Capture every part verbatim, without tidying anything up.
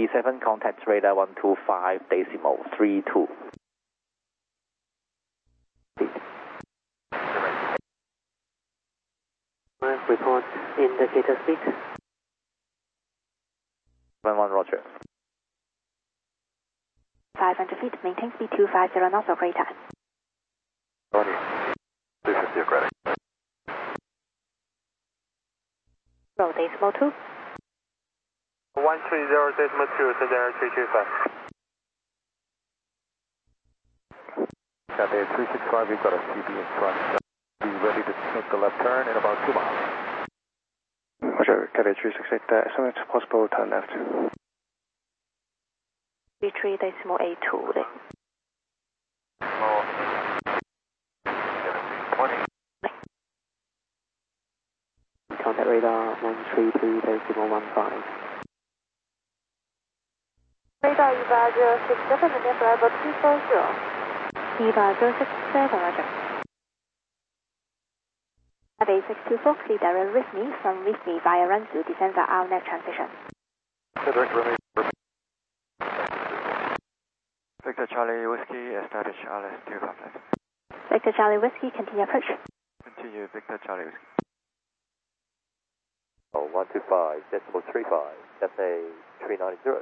seven, contact radar one two five decimal three two. Report indicator speed. one one, roger. five hundred feet, maintain speed two five zero knots, operator. Tony, three fifty credit. Roll decimal two. one three zero decimal two, to there three two five. Cathay three six five, we've got a C B in front. Be ready to make the left turn in about two miles. Roger, Cathay three six eight, uh, as soon as possible, turn left. three three decimal eight two 咧。 哦。twenty. Contact radar one three three decimal one five. Radar E V A zero six seven, and then level two four zero. E V A zero six seven, roger. Cathay six two four, clear direct with me from with me via run to descend the R net transition. Direct release. Victor Charlie Whiskey, establish R S two complex. Victor Charlie Whiskey, continue approach. Continue, Victor Charlie Whiskey. Oh, one two five, decimal three five, Cathay three nine zero.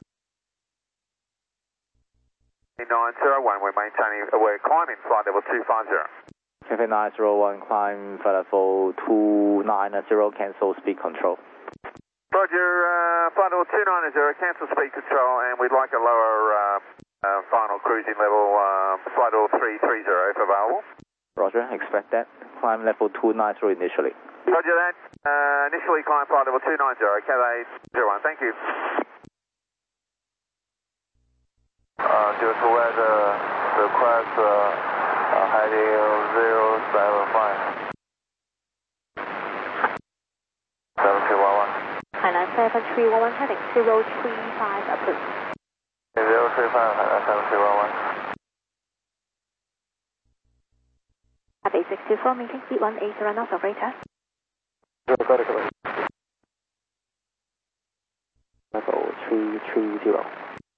nine zero one, we're maintaining, we're climbing flight level two five zero. Cathay nine zero one, climb flight level two nine zero, cancel speed control. Roger, uh, flight level two nine zero, cancel speed control, and we'd like a lower uh, uh, final cruising level, uh, flight level three three zero if available. Roger, expect that. Climb level two nine zero initially. Roger that. Uh, initially climb flight level two nine zero, Cathay zero one, thank you. Uh, due to weather, request uh, uh, heading zero seven five. seven three one one. Hainan seven three one one heading zero three five approved. zero three five, Hainan seven three one one. Cathay six two four, maintain speed one eight zero knots, operator. Got it, got it. Level three three zero.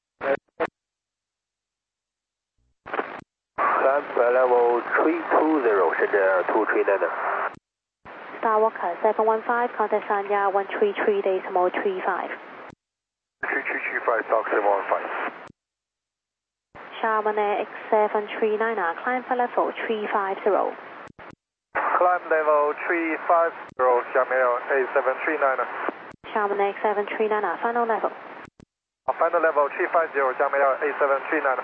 Climb level three two zero, 是这 two three nine. Star Walker seven one five, contact Sanya one three three decimal three five. three three three five, Fox seven one five. Sharman Air X seven three nine, climb flight level three five zero. Climb level three five zero, Xiaomi A seven three nine. Sharman Air X seven three nine, final level. Final level three five zero, Xiaomi A seven three nine.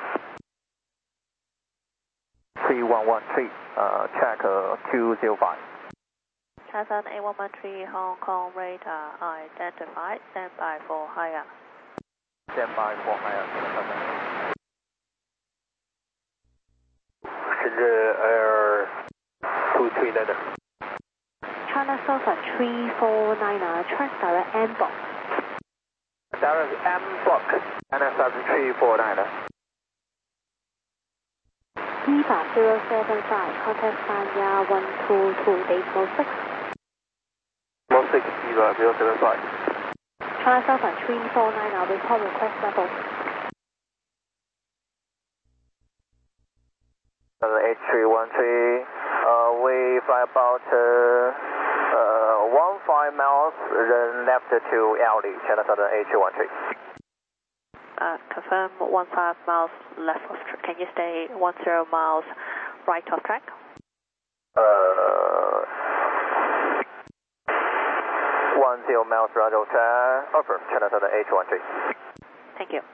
three one one three, uh, check uh, two zero five. Chasson A one one three Hong Kong radar identified, stand by for higher. Stand by for higher. 是这 Air two three nine. China Southern three four nine, track direct M block. Direct M block, China Southern three four nine. E V A zero seven five, contact Sanya one two two decimal six. one six, E V A zero seven five. China Southern three four nine, report request level. H three one three, uh, we fly about uh, uh, one five miles, then left to L D, China Southern H three one three. Uh, confirm one five miles left of track. Can you stay one zero miles right of track? Uh, one zero miles right of track. Over, China Southern H one three. Thank you.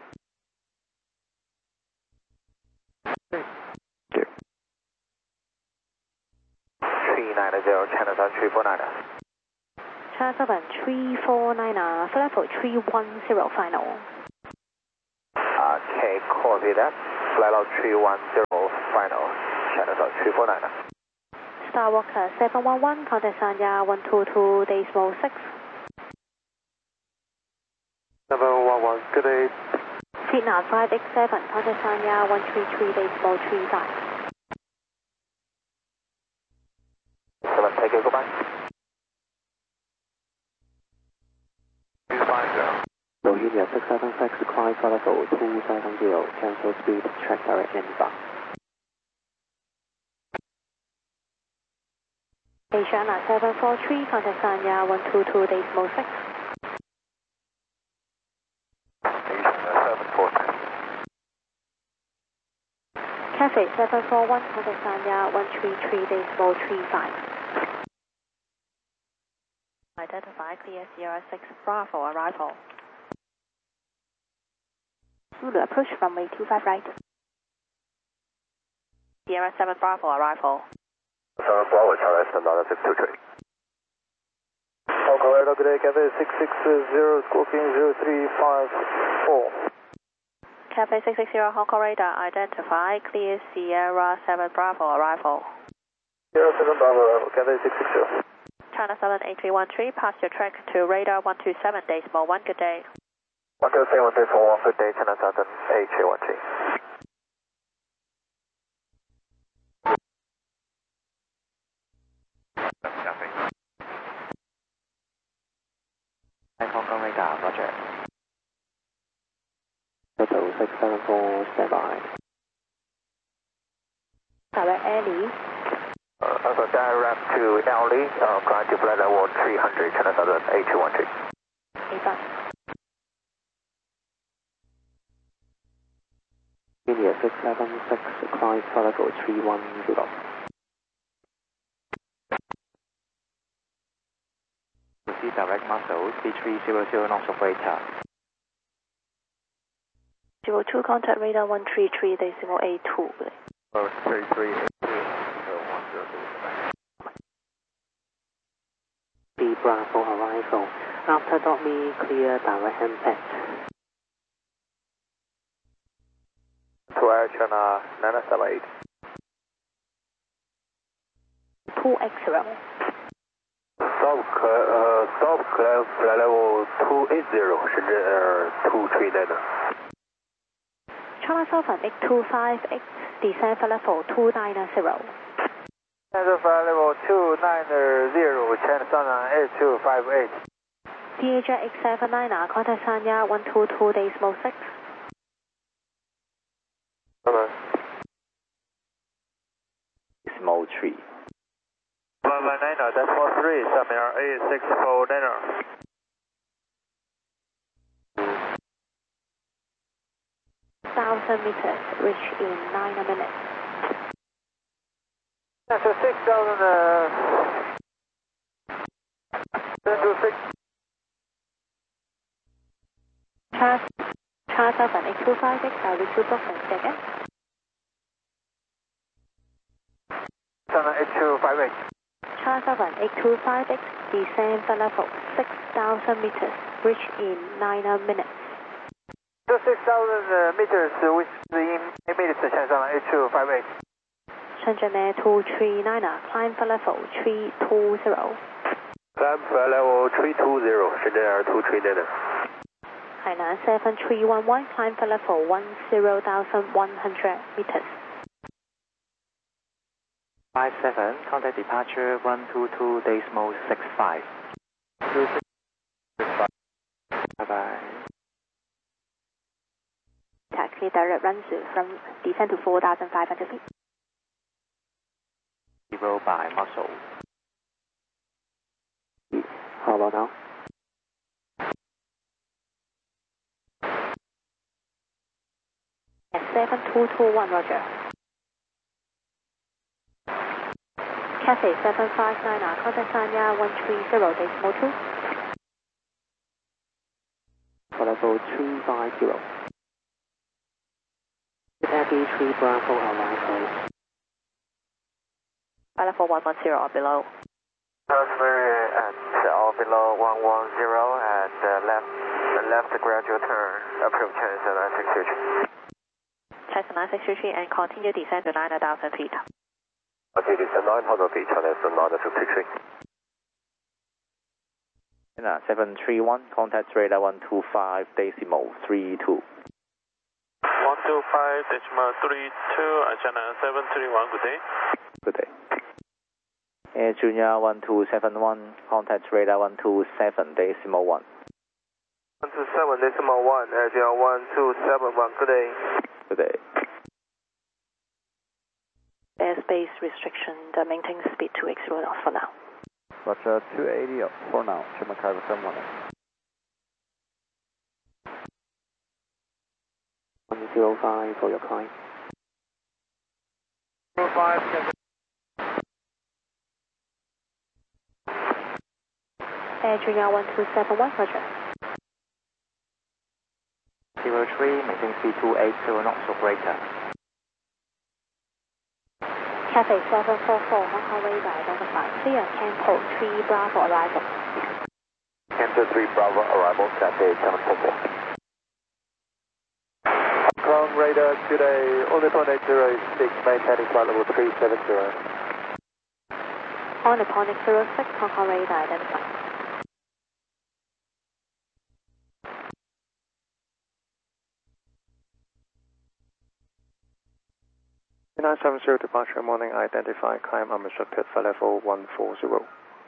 three nine zero, China Southern three four nine. China Southern three four nine, flight level three one zero final. Okay, copy that. Flight level three one zero final, China Southern three four nine. Star Walker seven one one, contact Sanya one two two decimal six. seven one one, good day. Vietnam five X seven, contact Sanya one three three decimal three five. seven, take it, goodbye. two five zero. India six seven six, climb for level two seven zero, cancel speed, track direct India. Asiana seven four three, contact Sanya one two two decimal six. Asiana seven four three. Cathay seven four one, contact Sanya one three three decimal three five. Identify clear Sierra six Bravo arrival. Zulu approach runway two five right. Sierra seven Bravo arrival. seven Bravo, Charlie, stand on six two three. Hong Radar, good day, Cathay six six zero, Scorpion zero three five four. Cathay six six zero, Hong Kong radar, identify clear Sierra seven Bravo arrival. Sierra seven Bravo arrival, Cathay six six zero. China seven eight three one three, pass your track to radar one two seven decimal one, good day. one two seven decimal one, good day, China seven eight three one three. Hong Kong radar, roger. Hotel six seven four, stand by. Direct Ellie. Uh, also direct to Ellie, uh, climb to flight level three hundred, China seven eight two one three. India six seven six, climb for level three one zero. Proceed direct muscle, C three zero zero knots operator. zero two, contact radar one three three decimal eight two. Oh, three three eight two, one zero two. B Bravo arrival. After dot me, clear direct impact. To Air China nine seven eight. two X zero. Stop, uh, stop, climb flight level two eight zero, Shenzhen Air two three nine. China seven eight two five X, descend for level two nine zero. China flight level two nine zero, China seven eight two five eight. D H X seven nine, contact Sanya one two two decimal six. Hello. Decimal three. one one nine, decimal three, Samir eight six four nine. Thousand meters, reach in nine minutes. That's a six thousand, uh, seven two six. China, China seven eight two five X, I'll reach you book in second. seven eight two five eight. China seven eight two five X, descend for level six thousand meters, reach in nine minutes. So six thousand uh, meters with the immediate China seven eight two five eight. Shenzhen Air two three nine, climb for level three two zero. Climb flight level three two zero, Shenzhen Air two three nine. Hainan seven three one one, climb for level one zero thousand one hundred meters. five seven, contact departure one two two decimal six five. Bye bye. Taxi direct runs from descend to four thousand five hundred feet. Zero by muscle. How about now? seven two two one, roger. Cathay seven five nine, contact Sanya one three zero decimal two. For level three five zero. Abby three Bravo arrival. By level one one zero or below. Transfer at or below one one zero and uh, left, left gradual turn, approach China seven six two three. China nine six two three and continue descend to nine thousand feet. Okay, descend nine thousand feet, China nine six two three. China seven three one, contact radar one two five decimal three two. one two five decimal three two, China seven three one, good day. Good day. Air Junior one two seven one, contact radar one two seven decimal one. one two seven. seven decimal one, Air one two seven one, good day. Good day. Airspace restriction, uh, maintain speed two eighty knots for now. Roger, two eighty for now, German Cargo seven one. one zero five for your climb. zero five, Adrian one two seven one, Roger. zero three, maintain speed two eighty knots or greater. Cathay seven four four, Hong Kong radar identified. Clear Campo three Bravo arrival. Campo three Bravo arrival, Cathay seven four four. Hong Kong radar today, only point eight zero six, maintaining flight level three seven zero. On the point zero six, Hong Kong radar identified. nine seven zero departure morning, identify climb unrestricted flight level one four zero.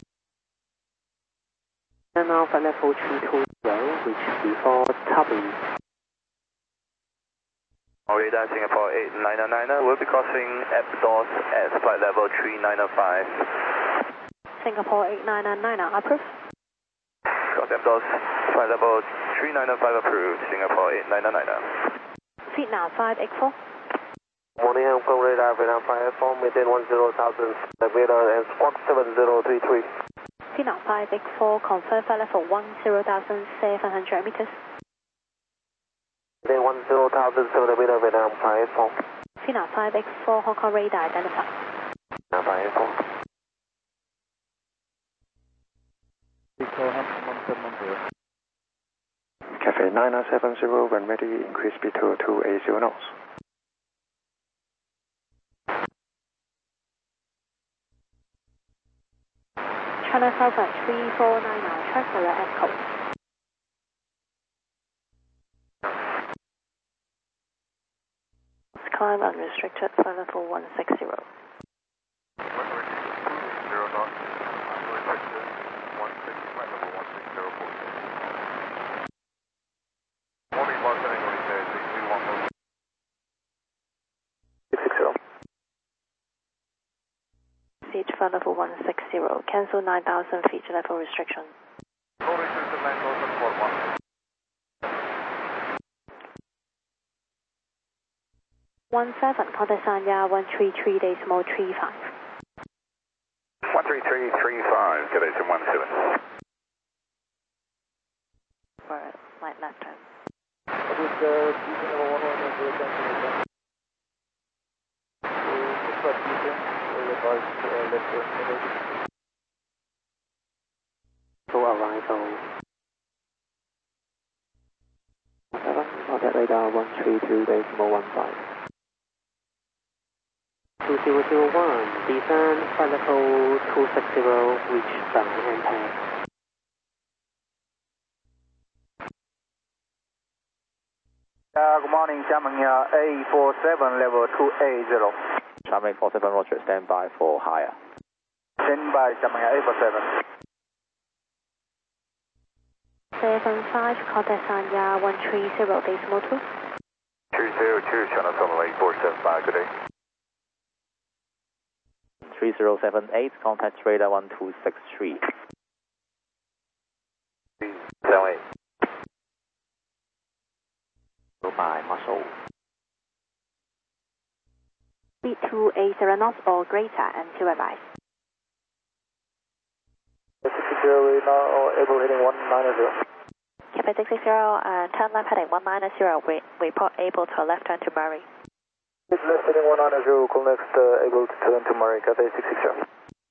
And now flight level three two zero, which before Tubby. Radar Singapore eight nine nine, we'll be crossing Aptos at flight level three nine five. Singapore eight nine nine, approve. Cross Aptos, flight level three nine five approved, Singapore eight nine nine. Feet now, five eight four. Morning, Hong Kong radar, Vietnam five four, maintain one zero thousand, radar and squawk seven zero three three. Feet now, five eight four, confirm flight level one zero thousand seven hundred meters. Maintain one zero thousand seven hundred meters, Vietnam five four. Feet now, five eight four, Hong Kong radar identified. Vietnam five four. Cathay nine nine seven zero, when ready, increase speed to two eighty knots. China Southwest three four nine nine, track for your F code. Climb unrestricted, flight level one six zero. Zero knots, unrestricted, one six, flight level one six zero four. Morning, Boston, English, six two one four. six six zero. Seat flight level one six zero, cancel nine thousand feet level restriction. No restriction, nine thousand for one. one seven, contact Sanya one three three decimal three five. one three three three five, good day, one seven. For light left turn. Full arrival. seven, contact radar one three two decimal one five. two zero zero one, descend flight level two six zero, reach Birmingham Pad. Uh, good morning, Xiamen here, A four seven, level two eighty. Xiamen four seven, Roger, stand by for higher. Stand by, Xiamen here, A four seven. seven five, contact Sanya one three zero decimal two. three zero two, China Southern eight four seven, bye, good day. three zero seven eight, contact radar one two six three. seven eight. By muscle. Speed two eighty knots or greater until advised. six six zero, we now able hitting one nine zero. Captain six six zero, uh, turn left heading one nine zero, we report able to left turn to Murray. It's left heading one nine zero, call next, uh, able to turn to Murray, Cathay six six zero.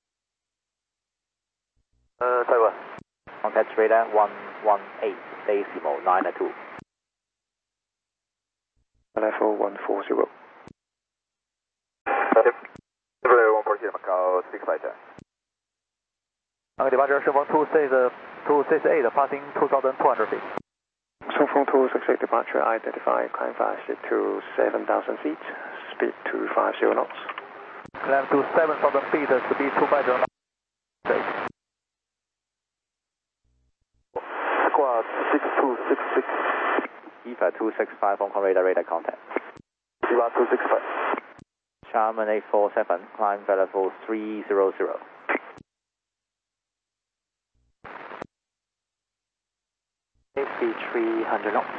Uh, Taiwan. Contact radar one one eight, decimal nine two. Level one four zero. one four zero, Macau, six fighter. Okay, departure Shenzhou two six eight, passing two thousand two hundred feet. Shenzhou two six eight departure, identify climb fast to seven thousand feet, speed two five zero knots. Climb to seven thousand feet, speed two five zero knots. Squad six two six six. EVA two six five, Hong Kong radar, radar contact. EVA two six five. Charman eight four seven, climb level three zero zero. Speed three hundred knots.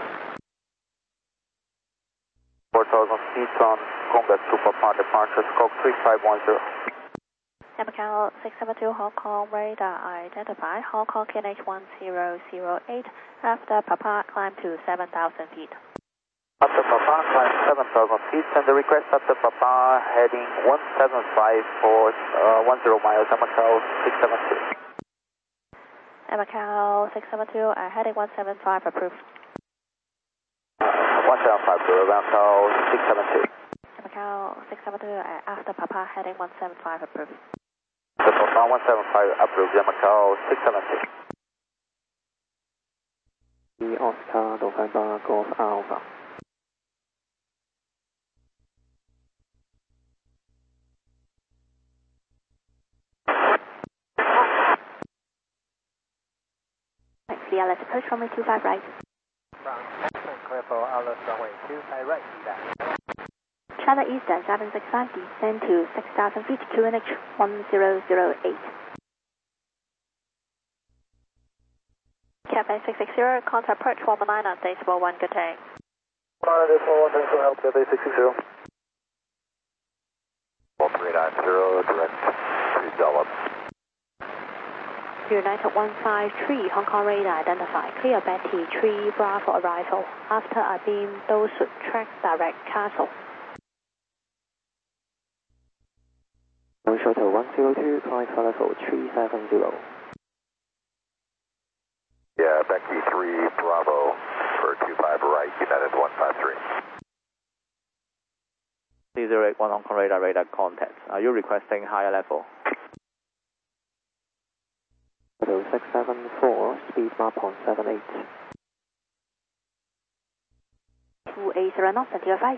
four thousand feet on combat to Papa, departure scope three five one zero. Macau six seven two Hong Kong radar identify Hong Kong K N H one zero zero eight after Papa climb to seven thousand feet. After Papa climb seven thousand feet and the request after Papa heading one seven five for uh, ten miles Macau six seven two. Macau six seven two uh, heading one seven five approved. one seven five to Macau six seven two. Macau six seven two uh, after Papa heading one seven five approved. The Papa one seven five approved, Macau six seven two. The Oscar November Golf Alpha. The Alice approach runway two five right. Clear for Alice runway two five right. China Eastern seven six five descend to six thousand feet, Q N H one zero zero eight. Cathay six six zero, contact approach one nine on Decibel one, good day. one Decibel one, thanks for help, Cathay six six zero. one three nine zero, direct to Dallas. United one five three, Hong Kong radar identify, clear Betty three Bravo arrival, after a beam, those should track direct castle. Shuttle one zero two, climb level three seven zero. Yeah, Becky three Bravo for two five right, United one five three. three zero eight one Hong Kong radar, radar contact. Are you requesting higher level? six seven four, speed map on seven eight. two eight zero knots until advice.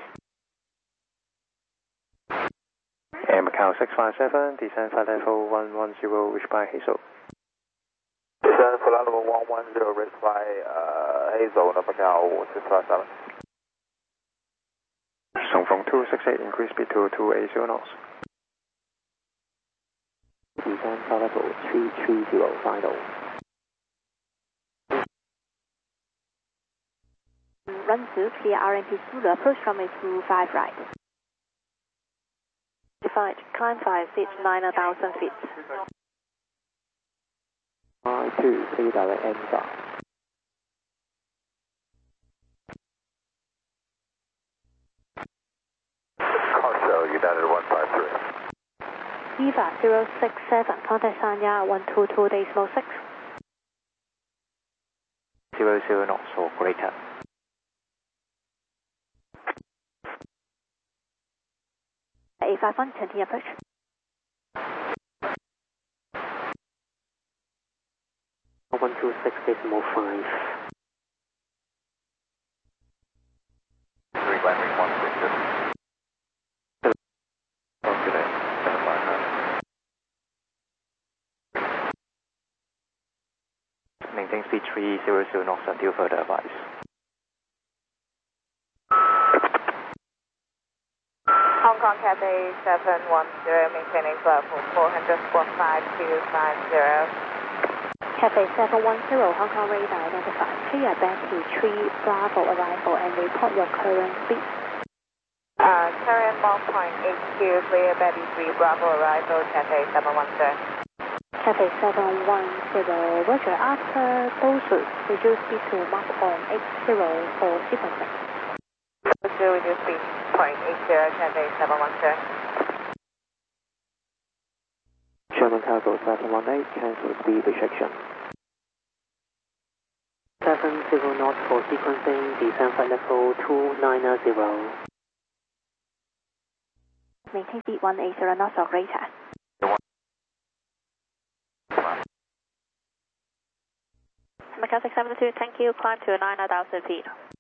And Macau six five seven, descend flight level one one zero, reach by Hazel. Descend flight level one one zero, reach by uh, Hazel, Macau six five seven. Song from two six eight, increase speed to two eight zero knots. Descend flight level three three zero, final. Run through clear R M P Zulu, approach runway two five right. Defined, climb five feet, nine thousand feet. I two, three direct answer. Carso, United one five three. EVA zero six seven, contact Sanya one two two decimal six. zero zero knots or greater. A five one, continue approach. one two six decimal five. Three landing one six six. Okay, seven five nine. Maintain speed three zero zero knots until further advice. Hong Kong Cathay seven one zero, maintaining level four hundred four five two five zero. Cathay seven one zero, Hong Kong radar identify, clear Betty three Bravo arrival and report your current speed. Uh, current one point eight two, clear Betty three Bravo arrival, Cathay seven one zero. Cathay seven one zero, roger, after Dosu, reduce speed to Mach on eight zero for sequencing. Dosu, reduce speed zero point eight zero, Cathay seven one zero. Sherman Cargo seven one eight, cancel speed restriction. seven zero knots for sequencing, descend flight level two nine zero. Maintain speed one eight zero knots or greater. Macau six seven two, thank you, climb to nine thousand feet.